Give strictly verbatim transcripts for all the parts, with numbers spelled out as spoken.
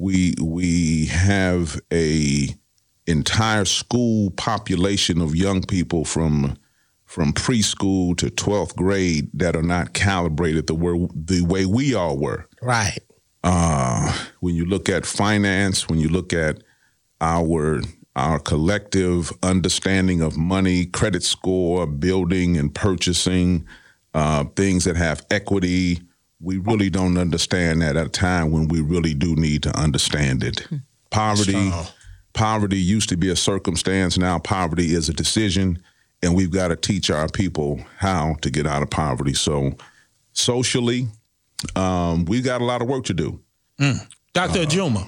we we have a entire school population of young people from from preschool to twelfth grade that are not calibrated the way, the way we all were. Right. Uh, when you look at finance, when you look at our our collective understanding of money, credit score, building and purchasing, uh, things that have equity, we really don't understand that at a time when we really do need to understand it. Poverty, poverty used to be a circumstance. Now poverty is a decision, and we've got to teach our people how to get out of poverty. So socially, um, we've got a lot of work to do. Mm. Doctor Uh, Juma.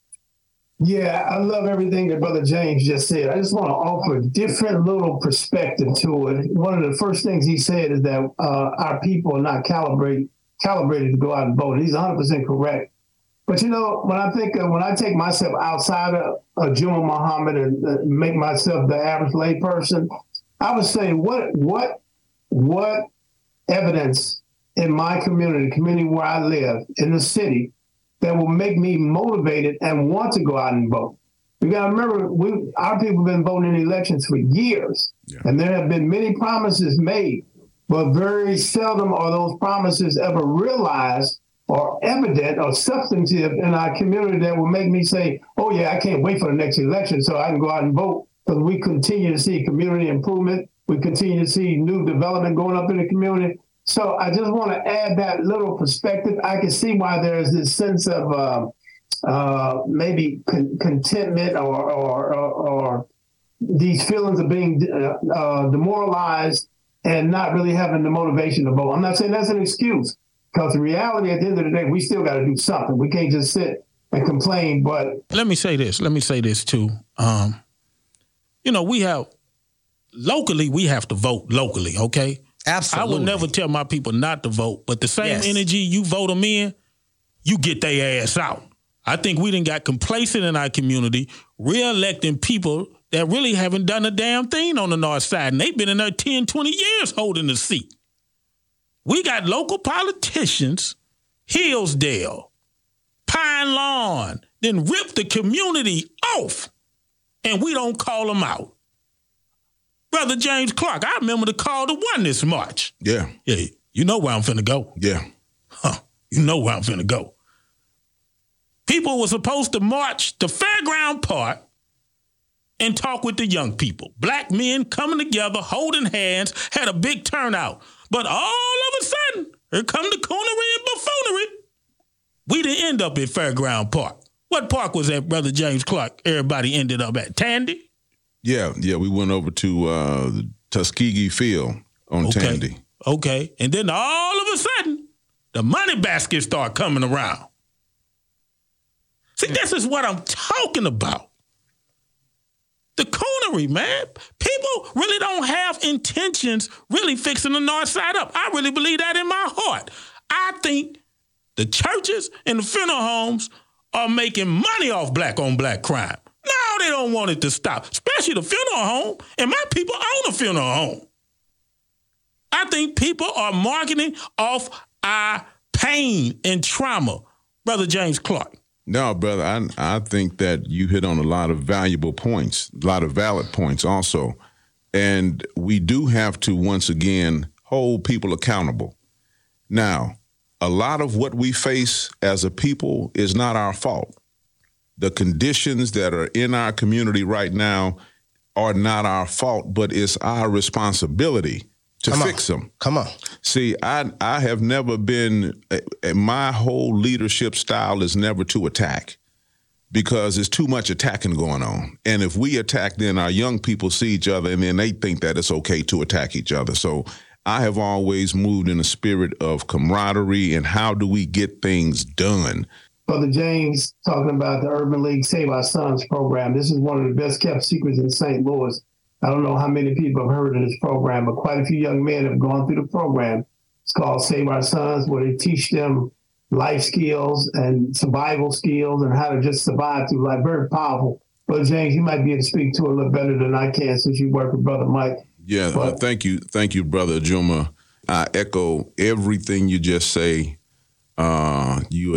Yeah, I love everything that Brother James just said. I just want to offer a different little perspective to it. One of the first things he said is that uh, our people are not calibrated calibrated to go out and vote. He's one hundred percent correct. But, you know, when I think of, when I take myself outside of, of Juma Muhammad and uh, make myself the average lay person, I would say what what what evidence in my community, the community where I live, in the city, that will make me motivated and want to go out and vote. We got to remember, we, our people have been voting in elections for years, yeah. and there have been many promises made, but very seldom are those promises ever realized or evident or substantive in our community that will make me say, oh, yeah, I can't wait for the next election so I can go out and vote. Because we continue to see community improvement. We continue to see new development going up in the community. So I just want to add that little perspective. I can see why there's this sense of uh, uh, maybe con- contentment or, or, or, or these feelings of being uh, uh, demoralized and not really having the motivation to vote. I'm not saying that's an excuse, because the reality at the end of the day, we still got to do something. We can't just sit and complain. But let me say this. Let me say this, too. Um, you know, we have locally, we have to vote locally, okay? Absolutely. I would never tell my people not to vote, but the same yes. energy you vote them in, you get their ass out. I think we done got complacent in our community, re-electing people that really haven't done a damn thing on the north side, and they've been in there ten, twenty years holding the seat. We got local politicians, Hillsdale, Pine Lawn, then rip the community off, and we don't call them out. Brother James Clark, I remember the call to one this March. Yeah. Yeah, you know where I'm finna go. Yeah. Huh, you know where I'm finna go. People were supposed to march to Fairground Park and talk with the young people. Black men coming together, holding hands, had a big turnout. But all of a sudden, here come the coonery and buffoonery. We didn't end up at Fairground Park. What park was that, Brother James Clark? Everybody ended up at Tandy? Yeah, yeah, we went over to uh, the Tuskegee Field on okay. Tandy. Okay, and then all of a sudden, the money baskets start coming around. See, this is what I'm talking about. The coonery, man. People really don't have intentions really fixing the north side up. I really believe that in my heart. I think the churches and the funeral homes are making money off black-on-black crime. No, they don't want it to stop, especially the funeral home. And my people own a funeral home. I think people are marketing off our pain and trauma. Brother James Clark. No, brother, I, I think that you hit on a lot of valuable points, a lot of valid points also. And we do have to, once again, hold people accountable. Now, a lot of what we face as a people is not our fault. The conditions that are in our community right now are not our fault, but it's our responsibility to Come fix on. them. Come on. See, I I have never been, uh, my whole leadership style is never to attack, because there's too much attacking going on. And if we attack, then our young people see each other and then they think that it's okay to attack each other. So I have always moved in a spirit of camaraderie and how do we get things done. Brother James talking about the Urban League Save Our Sons program. This is one of the best kept secrets in Saint Louis. I don't know how many people have heard of this program, but quite a few young men have gone through the program. It's called Save Our Sons, where they teach them life skills and survival skills and how to just survive through life. Very powerful. Brother James, you might be able to speak to it a little better than I can since you work with Brother Mike. Yeah, but, uh, thank you. Thank you, Brother Juma. I echo everything you just say. Uh, you